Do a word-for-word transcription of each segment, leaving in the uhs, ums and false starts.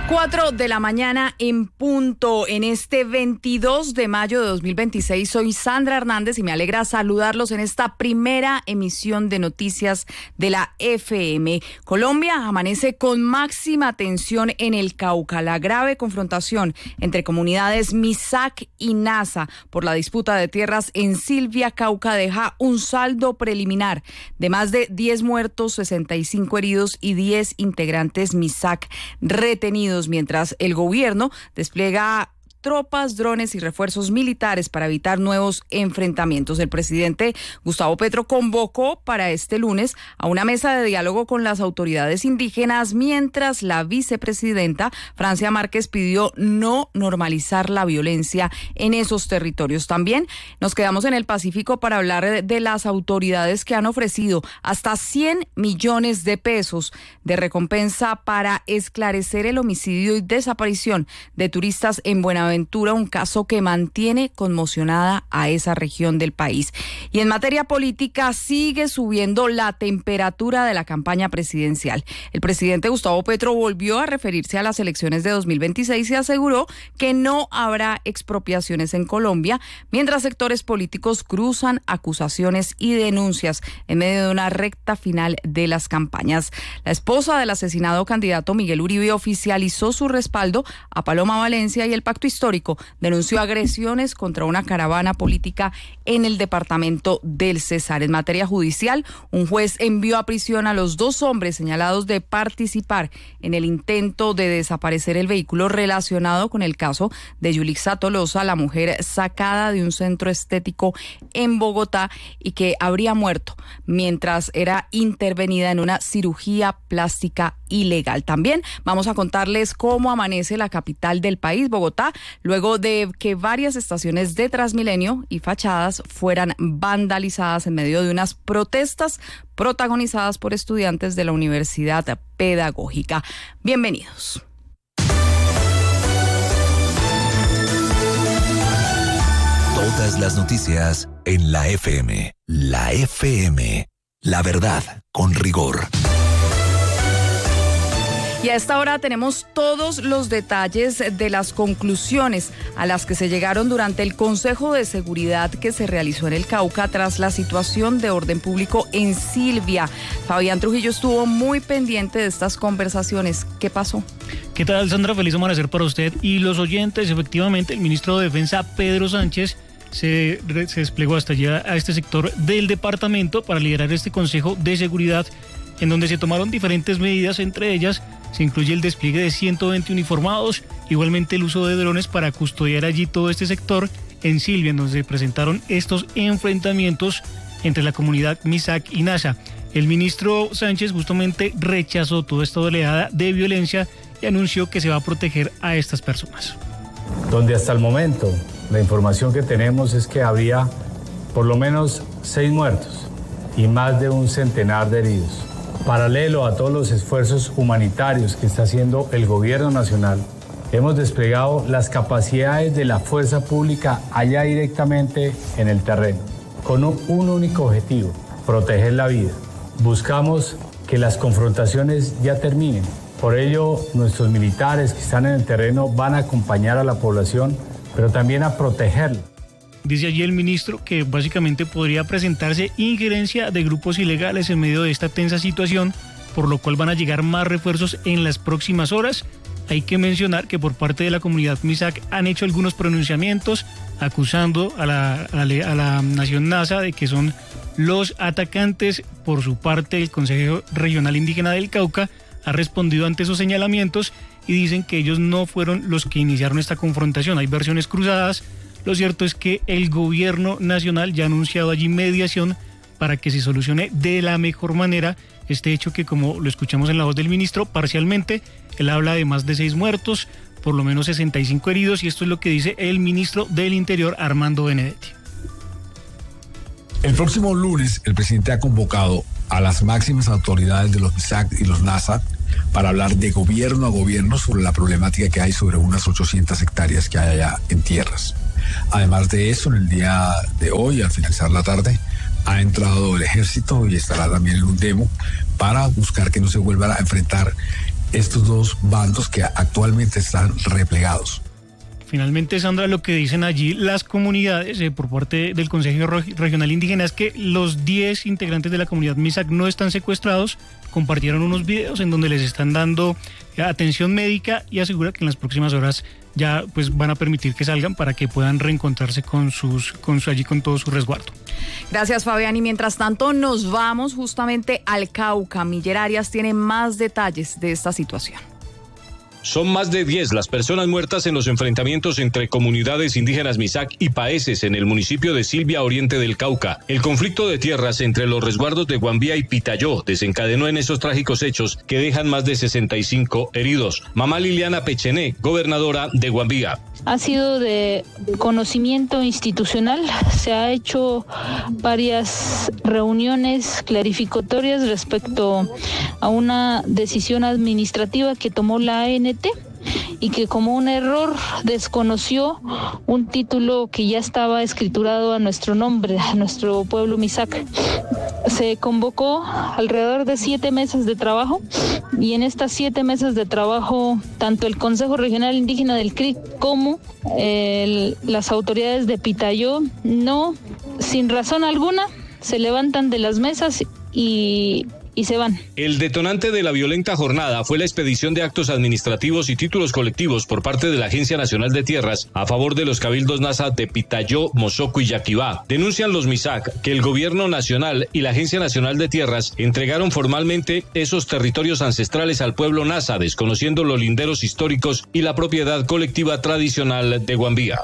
Cuatro de la mañana en punto, en este veintidós de mayo de dos mil veintiséis. Soy Sandra Hernández y me alegra saludarlos en esta primera emisión de noticias de la F M. Colombia amanece con máxima tensión en el Cauca. La grave confrontación entre comunidades Misak y Nasa por la disputa de tierras en Silvia, Cauca, deja un saldo preliminar de más de diez muertos, sesenta y cinco heridos y diez integrantes Misak retenidos, mientras el gobierno despliega tropas, drones y refuerzos militares para evitar nuevos enfrentamientos. El presidente Gustavo Petro convocó para este lunes a una mesa de diálogo con las autoridades indígenas, mientras la vicepresidenta Francia Márquez pidió no normalizar la violencia en esos territorios. También nos quedamos en el Pacífico para hablar de las autoridades que han ofrecido hasta cien millones de pesos de recompensa para esclarecer el homicidio y desaparición de turistas en Buenaventura, un caso que mantiene conmocionada a esa región del país. Y en materia política sigue subiendo la temperatura de la campaña presidencial. El presidente Gustavo Petro volvió a referirse a las elecciones de dos mil veintiséis y aseguró que no habrá expropiaciones en Colombia, mientras sectores políticos cruzan acusaciones y denuncias en medio de una recta final de las campañas. La esposa del asesinado candidato Miguel Uribe oficializó su respaldo a Paloma Valencia y el Pacto Histórico denunció agresiones contra una caravana política en el departamento del Cesar. En materia judicial, un juez envió a prisión a los dos hombres señalados de participar en el intento de desaparecer el vehículo relacionado con el caso de Yulixa Tolosa, la mujer sacada de un centro estético en Bogotá y que habría muerto mientras era intervenida en una cirugía plástica ilegal. También vamos a contarles cómo amanece la capital del país, Bogotá, luego de que varias estaciones de Transmilenio y fachadas fueran vandalizadas en medio de unas protestas protagonizadas por estudiantes de la Universidad Pedagógica. Bienvenidos. Todas las noticias en la F M. La F M. La verdad con rigor. Y a esta hora tenemos todos los detalles de las conclusiones a las que se llegaron durante el Consejo de Seguridad que se realizó en el Cauca tras la situación de orden público en Silvia. Fabián Trujillo estuvo muy pendiente de estas conversaciones. ¿Qué pasó? ¿Qué tal, Sandra? Feliz amanecer para usted y los oyentes. Efectivamente, el ministro de Defensa, Pedro Sánchez, se, se desplegó hasta allá a este sector del departamento para liderar este Consejo de Seguridad, en donde se tomaron diferentes medidas. Entre ellas se incluye el despliegue de ciento veinte uniformados, igualmente el uso de drones para custodiar allí todo este sector en Silvia, en donde se presentaron estos enfrentamientos entre la comunidad Misak y Nasa. El ministro Sánchez justamente rechazó toda esta oleada de violencia y anunció que se va a proteger a estas personas. Donde hasta el momento la información que tenemos es que había por lo menos seis muertos y más de un centenar de heridos. Paralelo a todos los esfuerzos humanitarios que está haciendo el gobierno nacional, hemos desplegado las capacidades de la fuerza pública allá directamente en el terreno, con un, un único objetivo: proteger la vida. Buscamos que las confrontaciones ya terminen. Por ello, nuestros militares que están en el terreno van a acompañar a la población, pero también a protegerla. Dice allí el ministro que básicamente podría presentarse injerencia de grupos ilegales en medio de esta tensa situación, por lo cual van a llegar más refuerzos en las próximas horas. Hay que mencionar que por parte de la comunidad Misak han hecho algunos pronunciamientos acusando a la, a la, a la nación Nasa de que son los atacantes. Por su parte, el Consejo Regional Indígena del Cauca ha respondido ante esos señalamientos y dicen que ellos no fueron los que iniciaron esta confrontación. Hay versiones cruzadas. Lo cierto es que el gobierno nacional ya ha anunciado allí mediación para que se solucione de la mejor manera este hecho que, como lo escuchamos en la voz del ministro, parcialmente él habla de más de seis muertos, por lo menos sesenta y cinco heridos, y esto es lo que dice el ministro del Interior, Armando Benedetti. El próximo lunes el presidente ha convocado a las máximas autoridades de los Misak y los Nasa para hablar de gobierno a gobierno sobre la problemática que hay sobre unas ochocientas hectáreas que hay allá en tierras. Además de eso, en el día de hoy, al finalizar la tarde, ha entrado el ejército y estará también en un demo para buscar que no se vuelva a enfrentar estos dos bandos que actualmente están replegados. Finalmente, Sandra, lo que dicen allí las comunidades eh, por parte del Consejo Regional Indígena es que los diez integrantes de la comunidad Misak no están secuestrados. Compartieron unos videos en donde les están dando eh, atención médica y asegura que en las próximas horas ya pues van a permitir que salgan para que puedan reencontrarse con sus con su, allí con todo su resguardo. Gracias, Fabián. Y mientras tanto nos vamos justamente al Cauca. Miller Arias tiene más detalles de esta situación. Son más de diez las personas muertas en los enfrentamientos entre comunidades indígenas Misak y paeses en el municipio de Silvia, oriente del Cauca. El conflicto de tierras entre los resguardos de Guambía y Pitayó desencadenó en esos trágicos hechos que dejan más de sesenta y cinco heridos. Mamá Liliana Pechené, gobernadora de Guambía. Ha sido de conocimiento institucional, se ha hecho varias reuniones clarificatorias respecto a una decisión administrativa que tomó la A N T y que como un error desconoció un título que ya estaba escriturado a nuestro nombre, a nuestro pueblo Misak. Se convocó alrededor de siete meses de trabajo y en estas siete meses de trabajo tanto el Consejo Regional Indígena del C R I como el, las autoridades de Pitayó no, sin razón alguna, se levantan de las mesas y... y se van. El detonante de la violenta jornada fue la expedición de actos administrativos y títulos colectivos por parte de la Agencia Nacional de Tierras a favor de los cabildos Nasa de Pitayó, Mozoco y Yaquibá. Denuncian los Misak que el gobierno nacional y la Agencia Nacional de Tierras entregaron formalmente esos territorios ancestrales al pueblo Nasa, desconociendo los linderos históricos y la propiedad colectiva tradicional de Guambía.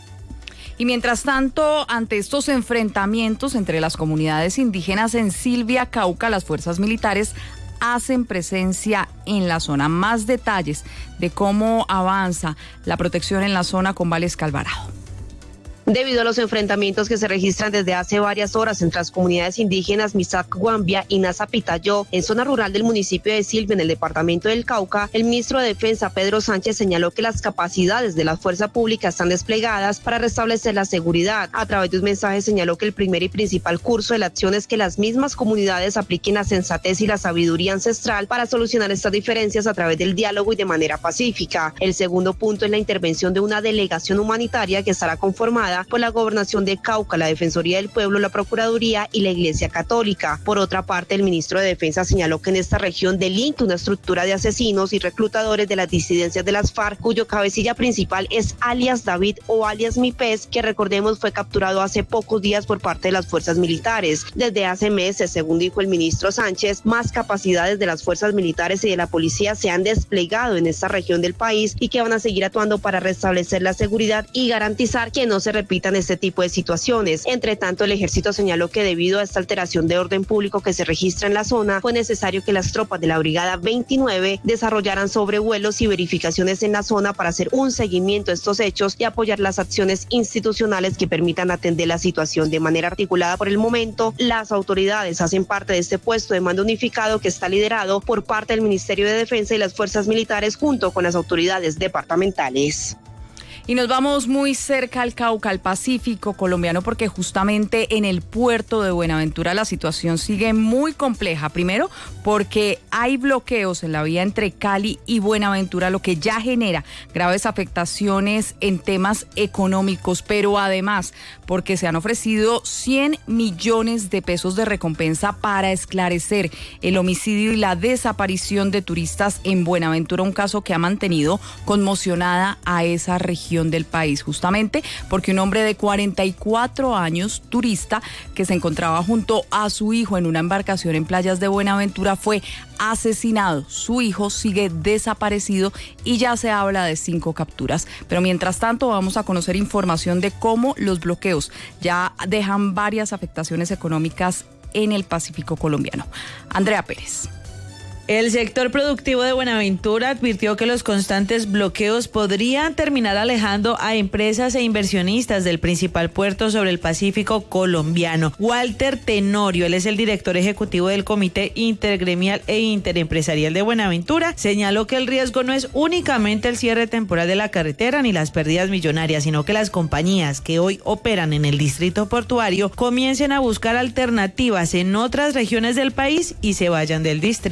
Y mientras tanto, ante estos enfrentamientos entre las comunidades indígenas en Silvia, Cauca, las fuerzas militares hacen presencia en la zona. Más detalles de cómo avanza la protección en la zona con Valesca Alvarado. Debido a los enfrentamientos que se registran desde hace varias horas entre las comunidades indígenas Misak Guambia y Nasa Pitayó en zona rural del municipio de Silvia en el departamento del Cauca, el ministro de Defensa Pedro Sánchez señaló que las capacidades de la fuerza pública están desplegadas para restablecer la seguridad. A través de un mensaje señaló que el primer y principal curso de la acción es que las mismas comunidades apliquen la sensatez y la sabiduría ancestral para solucionar estas diferencias a través del diálogo y de manera pacífica. El segundo punto es la intervención de una delegación humanitaria que estará conformada por la Gobernación de Cauca, la Defensoría del Pueblo, la Procuraduría y la Iglesia Católica. Por otra parte, el ministro de Defensa señaló que en esta región delinque una estructura de asesinos y reclutadores de las disidencias de las FARC, cuyo cabecilla principal es alias David o alias Mipes, que recordemos fue capturado hace pocos días por parte de las fuerzas militares. Desde hace meses, según dijo el ministro Sánchez, más capacidades de las fuerzas militares y de la policía se han desplegado en esta región del país y que van a seguir actuando para restablecer la seguridad y garantizar que no se repitan este tipo de situaciones. Entre tanto, el ejército señaló que debido a esta alteración de orden público que se registra en la zona, fue necesario que las tropas de la Brigada veintinueve desarrollaran sobrevuelos y verificaciones en la zona para hacer un seguimiento de estos hechos y apoyar las acciones institucionales que permitan atender la situación de manera articulada. Por el momento, las autoridades hacen parte de este puesto de mando unificado que está liderado por parte del Ministerio de Defensa y las fuerzas militares junto con las autoridades departamentales. Y nos vamos muy cerca al Cauca, al Pacífico colombiano, porque justamente en el puerto de Buenaventura la situación sigue muy compleja. Primero, porque hay bloqueos en la vía entre Cali y Buenaventura, lo que ya genera graves afectaciones en temas económicos, pero además porque se han ofrecido cien millones de pesos de recompensa para esclarecer el homicidio y la desaparición de turistas en Buenaventura, un caso que ha mantenido conmocionada a esa región del país, justamente porque un hombre de cuarenta y cuatro años, turista, que se encontraba junto a su hijo en una embarcación en playas de Buenaventura, fue asesinado. Su hijo sigue desaparecido y ya se habla de cinco capturas. Pero mientras tanto vamos a conocer información de cómo los bloqueos ya dejan varias afectaciones económicas en el Pacífico colombiano. Andrea Pérez. El sector productivo de Buenaventura advirtió que los constantes bloqueos podrían terminar alejando a empresas e inversionistas del principal puerto sobre el Pacífico colombiano. Walter Tenorio, él es el director ejecutivo del Comité Intergremial e Interempresarial de Buenaventura, señaló que el riesgo no es únicamente el cierre temporal de la carretera ni las pérdidas millonarias, sino que las compañías que hoy operan en el distrito portuario comiencen a buscar alternativas en otras regiones del país y se vayan del distrito.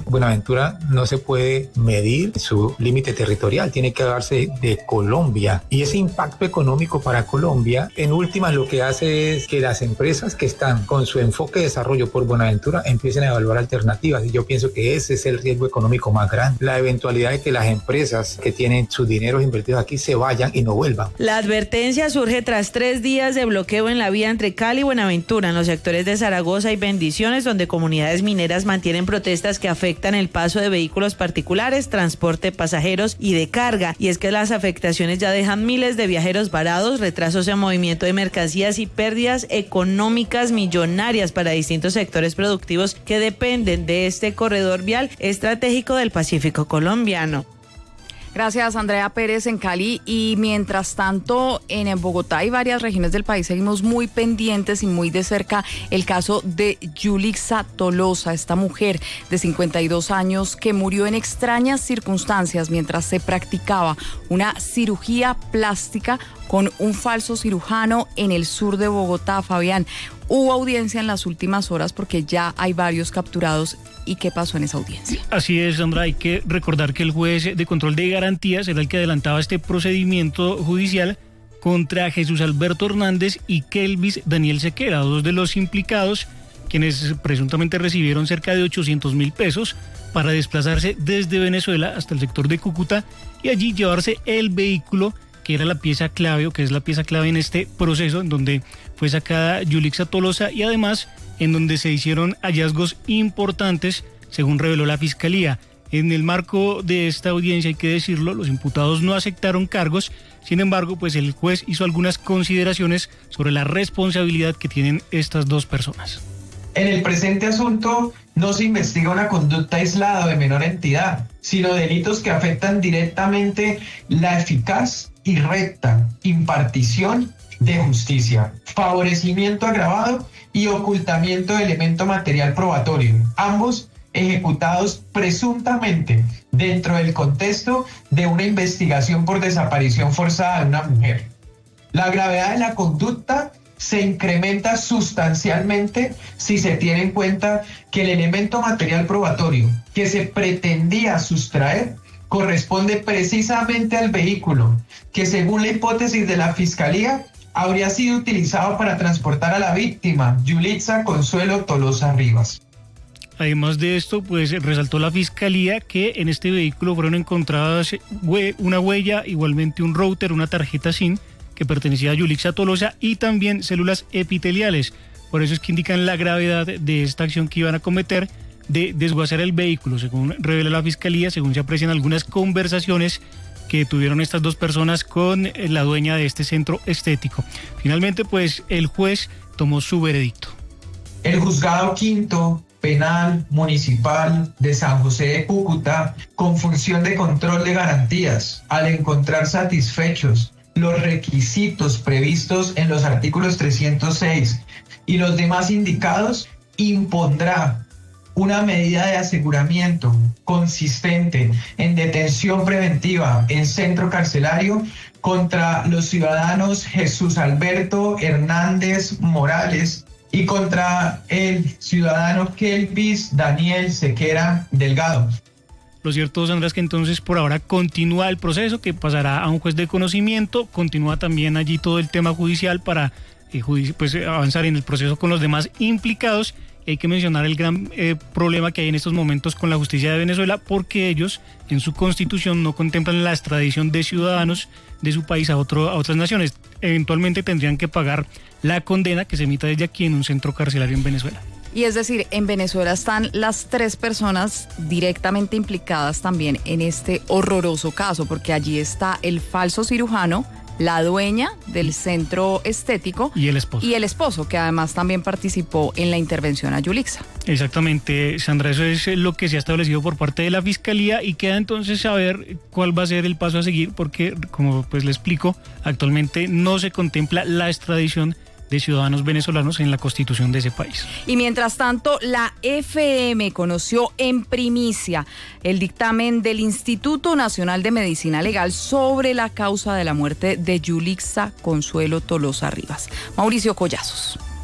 Buenaventura no se puede medir su límite territorial, tiene que darse de Colombia. Y ese impacto económico para Colombia, en últimas, lo que hace es que las empresas que están con su enfoque de desarrollo por Buenaventura empiecen a evaluar alternativas. Y yo pienso que ese es el riesgo económico más grande. La eventualidad de que las empresas que tienen sus dineros invertidos aquí se vayan y no vuelvan. La advertencia surge tras tres días de bloqueo en la vía entre Cali y Buenaventura, en los sectores de Zaragoza y Bendiciones, donde comunidades mineras mantienen protestas que afectan el paso de vehículos particulares, transporte de pasajeros y de carga. Y es que las afectaciones ya dejan miles de viajeros varados, retrasos en movimiento de mercancías y pérdidas económicas millonarias para distintos sectores productivos que dependen de este corredor vial estratégico del Pacífico colombiano. Gracias, Andrea Pérez en Cali. Y mientras tanto, en Bogotá y varias regiones del país seguimos muy pendientes y muy de cerca el caso de Yulixa Tolosa, esta mujer de cincuenta y dos años que murió en extrañas circunstancias mientras se practicaba una cirugía plástica con un falso cirujano en el sur de Bogotá. Fabián, hubo audiencia en las últimas horas porque ya hay varios capturados. ¿Y qué pasó en esa audiencia? Así es, Sandra, hay que recordar que el juez de control de garantías era el que adelantaba este procedimiento judicial contra Jesús Alberto Hernández y Kelvis Daniel Sequera, dos de los implicados, quienes presuntamente recibieron cerca de ochocientos mil pesos para desplazarse desde Venezuela hasta el sector de Cúcuta y allí llevarse el vehículo que era la pieza clave o que es la pieza clave en este proceso, en donde fue sacada Yulixa Tolosa y además en donde se hicieron hallazgos importantes, según reveló la Fiscalía. En el marco de esta audiencia, hay que decirlo, los imputados no aceptaron cargos, sin embargo, pues el juez hizo algunas consideraciones sobre la responsabilidad que tienen estas dos personas. En el presente asunto no se investiga una conducta aislada de menor entidad, sino delitos que afectan directamente la eficaz y recta impartición de justicia, favorecimiento agravado y ocultamiento de elemento material probatorio, ambos ejecutados presuntamente dentro del contexto de una investigación por desaparición forzada de una mujer. La gravedad de la conducta se incrementa sustancialmente si se tiene en cuenta que el elemento material probatorio que se pretendía sustraer corresponde precisamente al vehículo que, según la hipótesis de la Fiscalía, habría sido utilizado para transportar a la víctima, Yulixa Consuelo Tolosa Rivas. Además de esto, pues resaltó la Fiscalía que en este vehículo fueron encontradas una huella, igualmente un router, una tarjeta SIM que pertenecía a Yulixa Tolosa y también células epiteliales. Por eso es que indican la gravedad de esta acción que iban a cometer de desguazar el vehículo, según revela la Fiscalía, según se aprecian algunas conversaciones que tuvieron estas dos personas con la dueña de este centro estético. Finalmente, pues el juez tomó su veredicto. El juzgado quinto penal municipal de San José de Cúcuta, con función de control de garantías, al encontrar satisfechos los requisitos previstos en los artículos trescientos seis y los demás indicados, impondrá una medida de aseguramiento consistente en detención preventiva en centro carcelario contra los ciudadanos Jesús Alberto Hernández Morales y contra el ciudadano Kelvis Daniel Sequera Delgado. Lo cierto, Sandra, es que entonces por ahora continúa el proceso que pasará a un juez de conocimiento, continúa también allí todo el tema judicial para eh, judici- pues, avanzar en el proceso con los demás implicados. Hay que mencionar el gran eh, problema que hay en estos momentos con la justicia de Venezuela, porque ellos en su constitución no contemplan la extradición de ciudadanos de su país a, otro, a otras naciones. Eventualmente tendrían que pagar la condena que se emita desde aquí en un centro carcelario en Venezuela. Y es decir, en Venezuela están las tres personas directamente implicadas también en este horroroso caso, porque allí está el falso cirujano, la dueña del centro estético y el esposo. Y el esposo, que además también participó en la intervención a Yulixa. Exactamente, Sandra, eso es lo que se ha establecido por parte de la Fiscalía y queda entonces saber cuál va a ser el paso a seguir, porque, como pues le explico, actualmente no se contempla la extradición de ciudadanos venezolanos en la constitución de ese país. Y mientras tanto, la F M conoció en primicia el dictamen del Instituto Nacional de Medicina Legal sobre la causa de la muerte de Yulixa Consuelo Tolosa Rivas. Mauricio Collazos.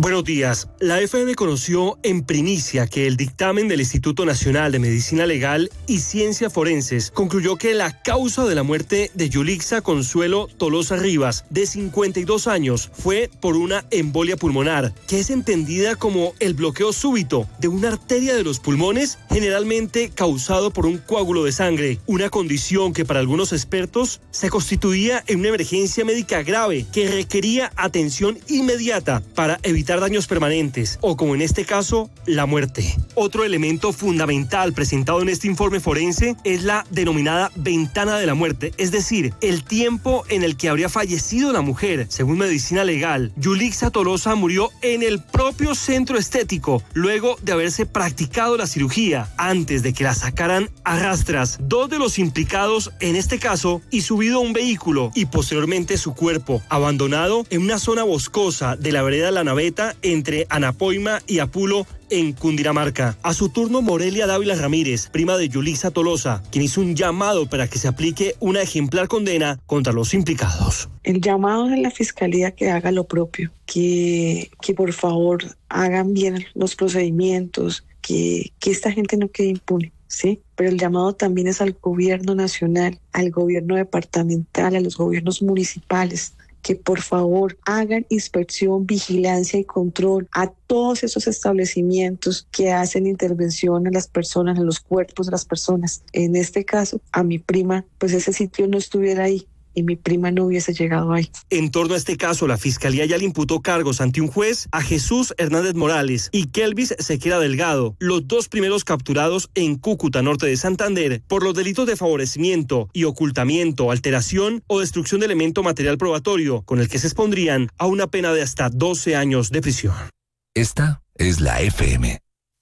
Buenos días. La F M conoció en primicia que el dictamen del Instituto Nacional de Medicina Legal y Ciencias Forenses concluyó que la causa de la muerte de Yulixa Consuelo Tolosa Rivas, de cincuenta y dos años, fue por una embolia pulmonar, que es entendida como el bloqueo súbito de una arteria de los pulmones, generalmente causado por un coágulo de sangre, una condición que para algunos expertos se constituía en una emergencia médica grave que requería atención inmediata para evitar daños permanentes o, como en este caso, la muerte. Otro elemento fundamental presentado en este informe forense es la denominada ventana de la muerte, es decir, el tiempo en el que habría fallecido la mujer. Según Medicina Legal, Yulixa Tolosa murió en el propio centro estético luego de haberse practicado la cirugía antes de que la sacaran a rastras dos de los implicados en este caso y subido a un vehículo, y posteriormente su cuerpo abandonado en una zona boscosa de la vereda La Naveta entre Anapoima y Apulo, en Cundinamarca. A su turno, Morelia Dávila Ramírez, prima de Yulixa Tolosa, quien hizo un llamado para que se aplique una ejemplar condena contra los implicados. El llamado de la Fiscalía que haga lo propio, que, que por favor hagan bien los procedimientos, que, que esta gente no quede impune, ¿sí? Pero el llamado también es al gobierno nacional, al gobierno departamental, a los gobiernos municipales, que por favor hagan inspección, vigilancia y control a todos esos establecimientos que hacen intervención a las personas, a los cuerpos de las personas. En este caso, a mi prima, pues ese sitio no estuviera ahí y mi prima no hubiese llegado ahí. En torno a este caso, la Fiscalía ya le imputó cargos ante un juez a Jesús Hernández Morales y Kelvis Sequera Delgado, los dos primeros capturados en Cúcuta, norte de Santander, por los delitos de favorecimiento y ocultamiento, alteración o destrucción de elemento material probatorio, con el que se expondrían a una pena de hasta doce años de prisión. Esta es la F M.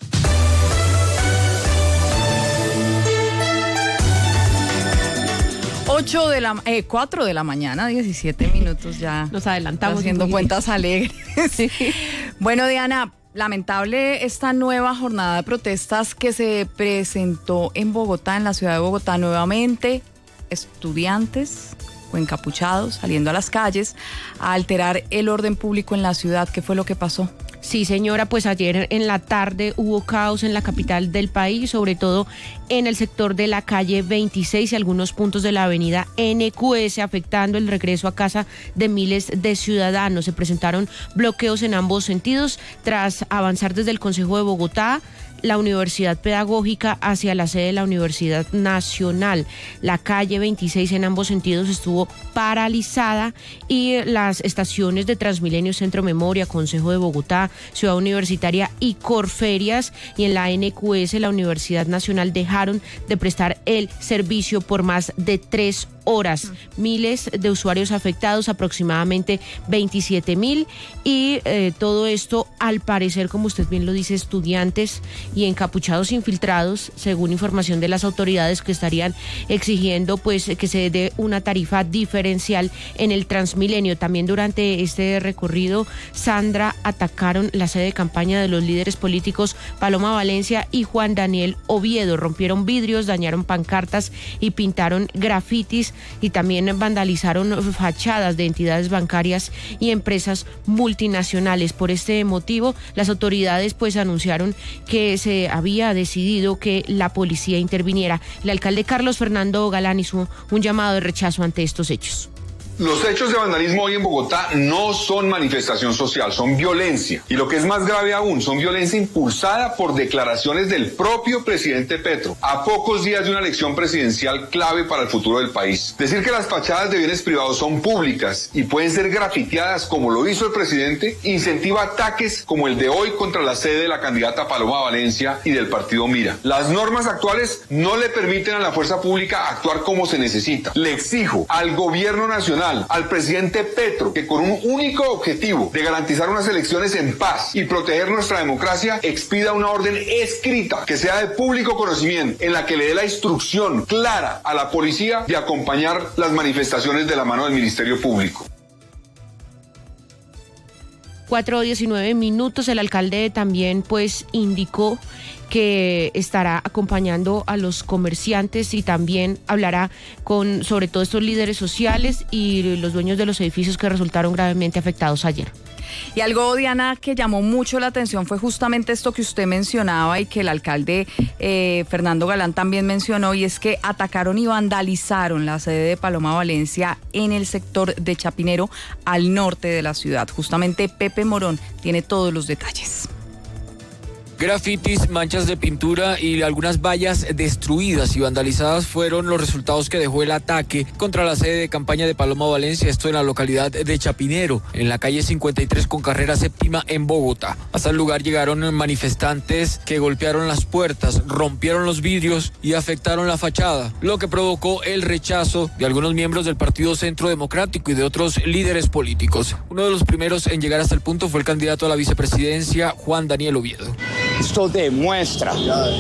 ocho de la, eh, cuatro de la mañana, diecisiete minutos ya. Nos adelantamos. Haciendo cuentas alegres. Sí. Bueno, Diana, lamentable esta nueva jornada de protestas que se presentó en Bogotá, en la ciudad de Bogotá nuevamente. Estudiantes o encapuchados saliendo a las calles a alterar el orden público en la ciudad. ¿Qué fue lo que pasó? Sí, señora, pues ayer en la tarde hubo caos en la capital del país, sobre todo en el sector de la calle veintiséis y algunos puntos de la avenida N Q S, afectando el regreso a casa de miles de ciudadanos. Se presentaron bloqueos en ambos sentidos tras avanzar desde el Consejo de Bogotá, la Universidad Pedagógica hacia la sede de la Universidad Nacional. La calle veintiséis en ambos sentidos estuvo paralizada y las estaciones de Transmilenio, Centro Memoria, Consejo de Bogotá, Ciudad Universitaria y Corferias y en la N Q S, la Universidad Nacional, dejaron de prestar el servicio por más de tres horas. Miles de usuarios afectados, aproximadamente veintisiete mil, y eh, todo esto, al parecer, como usted bien lo dice, estudiantes y encapuchados infiltrados, según información de las autoridades, que estarían exigiendo pues que se dé una tarifa diferencial en el Transmilenio. También durante este recorrido, Sandra, atacaron la sede de campaña de los líderes políticos Paloma Valencia y Juan Daniel Oviedo. Rompieron vidrios, dañaron pancartas y pintaron grafitis, y también vandalizaron fachadas de entidades bancarias y empresas multinacionales. Por este motivo, las autoridades pues anunciaron que se había decidido que la policía interviniera. El alcalde Carlos Fernando Galán hizo un llamado de rechazo ante estos hechos. Los hechos de vandalismo hoy en Bogotá no son manifestación social, son violencia. Y lo que es más grave aún, son violencia impulsada por declaraciones del propio presidente Petro, a pocos días de una elección presidencial clave para el futuro del país. Decir que las fachadas de bienes privados son públicas y pueden ser grafiteadas como lo hizo el presidente, incentiva ataques como el de hoy contra la sede de la candidata Paloma Valencia y del partido Mira. Las normas actuales no le permiten a la fuerza pública actuar como se necesita. Le exijo al gobierno nacional, al presidente Petro, que con un único objetivo de garantizar unas elecciones en paz y proteger nuestra democracia, expida una orden escrita que sea de público conocimiento, en la que le dé la instrucción clara a la policía de acompañar las manifestaciones de la mano del Ministerio Público. cuatro diecinueve minutos. El alcalde también pues indicó que estará acompañando a los comerciantes y también hablará con sobre todo estos líderes sociales y los dueños de los edificios que resultaron gravemente afectados ayer. Y algo, Diana, que llamó mucho la atención fue justamente esto que usted mencionaba y que el alcalde eh, Fernando Galán también mencionó, y es que atacaron y vandalizaron la sede de Paloma Valencia en el sector de Chapinero, al norte de la ciudad. Justamente Pepe Morón tiene todos los detalles. Grafitis, manchas de pintura y algunas vallas destruidas y vandalizadas fueron los resultados que dejó el ataque contra la sede de campaña de Paloma Valencia, esto en la localidad de Chapinero, en la calle cincuenta y tres con carrera séptima en Bogotá. Hasta el lugar llegaron manifestantes que golpearon las puertas, rompieron los vidrios y afectaron la fachada, lo que provocó el rechazo de algunos miembros del Partido Centro Democrático y de otros líderes políticos. Uno de los primeros en llegar hasta el punto fue el candidato a la vicepresidencia, Juan Daniel Oviedo. Esto demuestra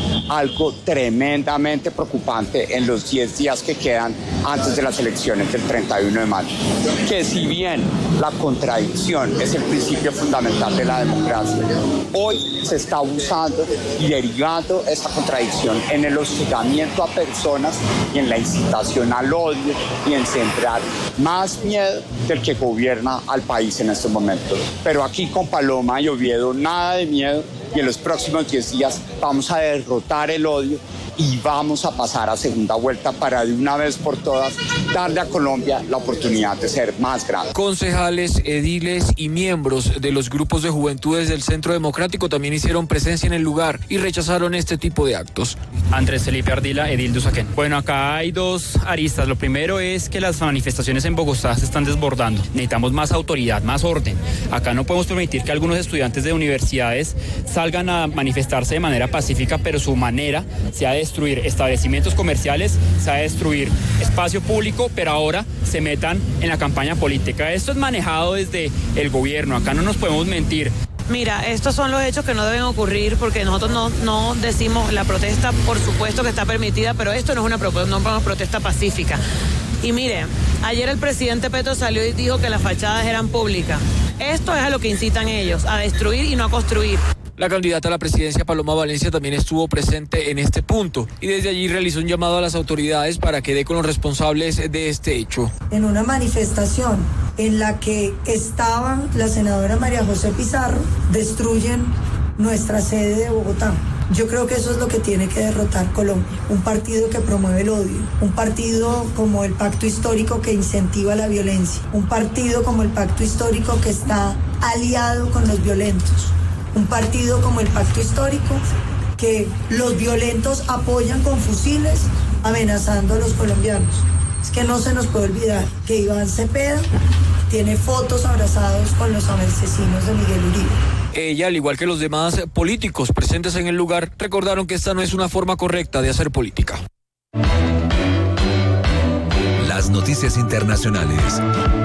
algo tremendamente preocupante en los diez días que quedan antes de las elecciones del treinta y uno de mayo. Que si bien la contradicción es el principio fundamental de la democracia, hoy se está usando y derivando esa contradicción en el hostigamiento a personas y en la incitación al odio y en sembrar más miedo del que gobierna al país en estos momentos. Pero aquí con Paloma y Oviedo nada de miedo, y en los próximos diez días vamos a derrotar el odio y vamos a pasar a segunda vuelta para de una vez por todas darle a Colombia la oportunidad de ser más grande. Concejales, ediles y miembros de los grupos de juventudes del Centro Democrático también hicieron presencia en el lugar y rechazaron este tipo de actos. Andrés Felipe Ardila, edil de Usaquén. Bueno, acá hay dos aristas. Lo primero es que las manifestaciones en Bogotá se están desbordando. Necesitamos más autoridad, más orden. Acá no podemos permitir que algunos estudiantes de universidades salgan a manifestarse de manera pacífica, pero su manera sea de destruir establecimientos comerciales, sea de destruir espacio público, pero ahora se metan en la campaña política. Esto es manejado desde el gobierno. Acá no nos podemos mentir. Mira, estos son los hechos que no deben ocurrir porque nosotros no, no decimos la protesta, por supuesto que está permitida, pero esto no es una, no es una protesta pacífica. Y mire, ayer el presidente Petro salió y dijo que las fachadas eran públicas. Esto es a lo que incitan ellos, a destruir y no a construir. La candidata a la presidencia, Paloma Valencia, también estuvo presente en este punto y desde allí realizó un llamado a las autoridades para que dé con los responsables de este hecho. En una manifestación en la que estaba la senadora María José Pizarro, destruyen nuestra sede de Bogotá. Yo creo que eso es lo que tiene que derrotar Colombia, un partido que promueve el odio, un partido como el Pacto Histórico que incentiva la violencia, un partido como el Pacto Histórico que está aliado con los violentos. Un partido como el Pacto Histórico, que los violentos apoyan con fusiles amenazando a los colombianos. Es que no se nos puede olvidar que Iván Cepeda tiene fotos abrazados con los asesinos de Miguel Uribe. Ella, al igual que los demás políticos presentes en el lugar, recordaron que esta no es una forma correcta de hacer política. Las noticias internacionales.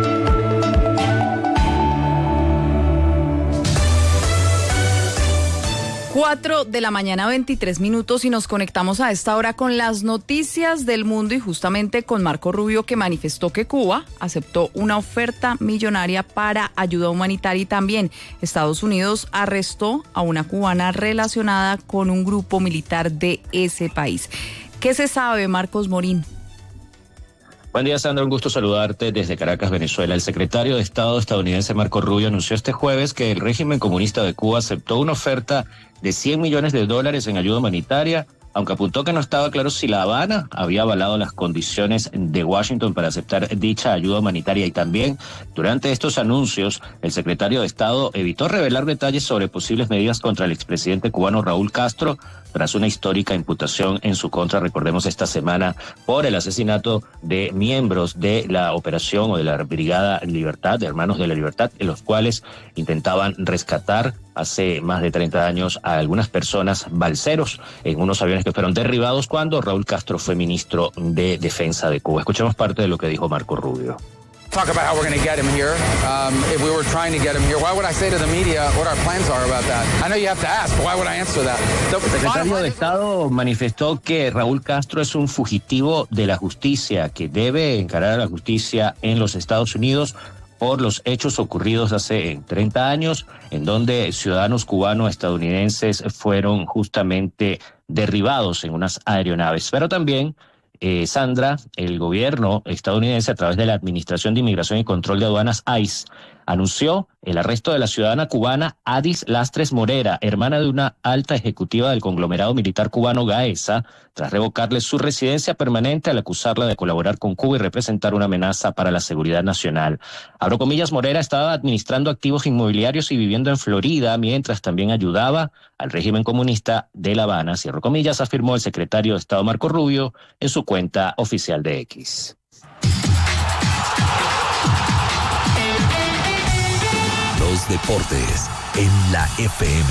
Cuatro de la mañana, veintitrés minutos, y nos conectamos a esta hora con las noticias del mundo y justamente con Marco Rubio, que manifestó que Cuba aceptó una oferta millonaria para ayuda humanitaria y también Estados Unidos arrestó a una cubana relacionada con un grupo militar de ese país. ¿Qué se sabe, Marcos Morín? Buen día, Sandra, un gusto saludarte desde Caracas, Venezuela. El secretario de Estado estadounidense Marco Rubio anunció este jueves que el régimen comunista de Cuba aceptó una oferta de cien millones de dólares en ayuda humanitaria, aunque apuntó que no estaba claro si La Habana había avalado las condiciones de Washington para aceptar dicha ayuda humanitaria. Y también, durante estos anuncios, el secretario de Estado evitó revelar detalles sobre posibles medidas contra el expresidente cubano Raúl Castro, tras una histórica imputación en su contra, recordemos, esta semana por el asesinato de miembros de la operación o de la Brigada Libertad, de Hermanos de la Libertad, en los cuales intentaban rescatar hace más de treinta años a algunas personas, balseros, en unos aviones que fueron derribados cuando Raúl Castro fue ministro de Defensa de Cuba. Escuchemos parte de lo que dijo Marco Rubio. Talk about how we're going to get him here. Um, if we were trying to get him here, why would I say to the media what our plans are about that? I know you have to ask, but why would I answer that? El secretario de Estado manifestó que Raúl Castro es un fugitivo de la justicia, que debe encarar a la justicia en los Estados Unidos por los hechos ocurridos hace treinta años, en donde ciudadanos cubanos estadounidenses fueron justamente derribados en unas aeronaves. Pero también, eh, Sandra, el gobierno estadounidense, a través de la Administración de Inmigración y Control de Aduanas, ICE, anunció el arresto de la ciudadana cubana Adis Lastres Morera, hermana de una alta ejecutiva del conglomerado militar cubano Gaesa, tras revocarle su residencia permanente al acusarla de colaborar con Cuba y representar una amenaza para la seguridad nacional. Abro comillas, Morera estaba administrando activos inmobiliarios y viviendo en Florida, mientras también ayudaba al régimen comunista de La Habana, cierro comillas, afirmó el secretario de Estado Marco Rubio en su cuenta oficial de X. Los deportes en la F M.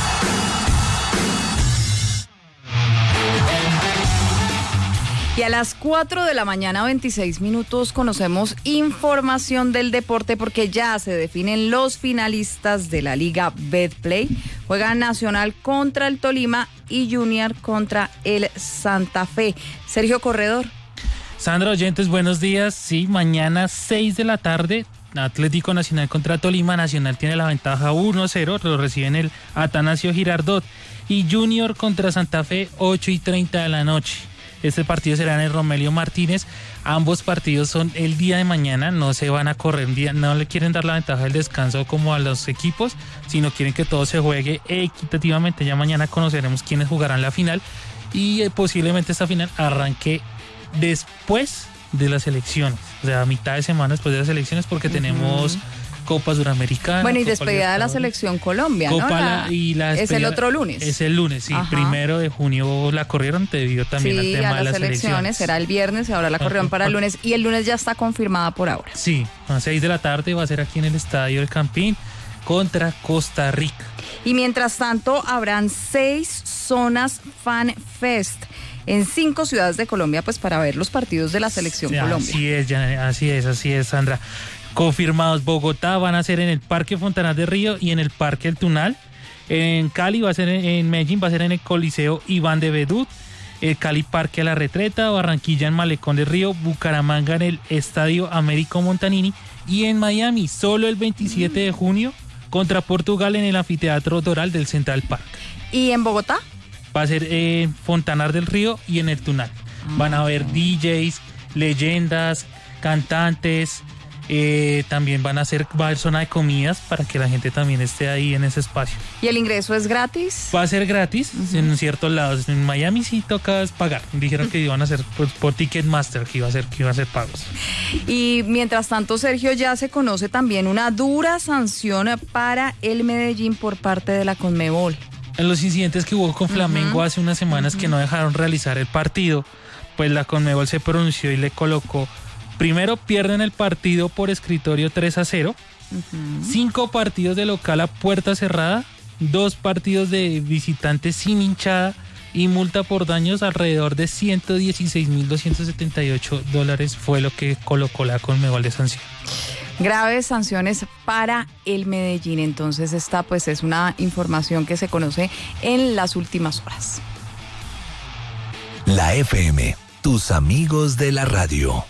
Y a las cuatro de la mañana, veintiséis minutos, conocemos información del deporte porque ya se definen los finalistas de la Liga Betplay. Juega Nacional contra el Tolima y Junior contra el Santa Fe. Sergio Corredor. Sandra, oyentes, buenos días. Sí, mañana seis de la tarde, Atlético Nacional contra Tolima. Nacional tiene la ventaja uno cero, lo reciben el Atanasio Girardot. Y Junior contra Santa Fe, ocho y treinta de la noche. Este partido será en el Romelio Martínez. Ambos partidos son el día de mañana, no se van a correr un día, no le quieren dar la ventaja del descanso como a los equipos, sino quieren que todo se juegue equitativamente. Ya mañana conoceremos quiénes jugarán la final y eh, posiblemente esta final arranque después de las elecciones, o sea, a mitad de semana después de las elecciones, porque uh-huh. tenemos Copa Suramericana. Bueno, y Copa despedida de la selección Colombia, Copa ¿no? La, y la es el otro lunes. Es el lunes, sí. Ajá. Primero de junio la corrieron debido también sí, al tema a las de las elecciones. elecciones. Será el viernes y ahora la corrieron para el lunes. Y el lunes ya está confirmada por ahora. Sí, a las seis de la tarde va a ser aquí en el Estadio El Campín contra Costa Rica. Y mientras tanto, habrán seis zonas Fan Fest en cinco ciudades de Colombia, pues para ver los partidos de la selección sí, Colombia. Así es, ya, así es, así es, Sandra. Confirmados, Bogotá van a ser en el Parque Fontanar de Río y en el Parque El Tunal. En Cali va a ser en, en Medellín, va a ser en el Coliseo Iván de Bedut. El Cali Parque a la Retreta, Barranquilla en Malecón de Río, Bucaramanga en el Estadio Américo Montanini y en Miami, solo el veintisiete de junio, contra Portugal en el Anfiteatro Doral del Central Park. ¿Y en Bogotá? Va a ser en Fontanar del Río y en el Tunal. Van a haber D Js, leyendas, cantantes. Eh, también van a hacer, va a haber zona de comidas para que la gente también esté ahí en ese espacio. ¿Y el ingreso es gratis? Va a ser gratis uh-huh. en ciertos lados. En Miami sí toca pagar. Dijeron que iban a hacer por, por Ticketmaster, que iba a ser que iba a hacer pagos. Y mientras tanto, Sergio, ya se conoce también una dura sanción para el Medellín por parte de la Conmebol. En los incidentes que hubo con Flamengo uh-huh. hace unas semanas uh-huh. que no dejaron realizar el partido, pues la Conmebol se pronunció y le colocó: primero, pierden el partido por escritorio tres a cero, uh-huh. cinco partidos de local a puerta cerrada, dos partidos de visitantes sin hinchada y multa por daños alrededor de ciento dieciséis mil doscientos setenta y ocho dólares fue lo que colocó la Conmebol de sanción. Graves sanciones para el Medellín. Entonces esta pues es una información que se conoce en las últimas horas. La F M, tus amigos de la radio.